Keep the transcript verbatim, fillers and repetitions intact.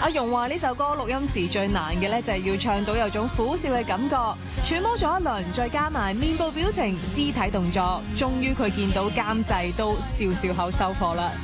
阿容話呢首歌錄音時最難嘅咧就係要唱到有種苦笑嘅感覺，揣摩咗一輪，再加埋面部表情、肢體動作，終於佢見到監製都笑笑口收貨啦。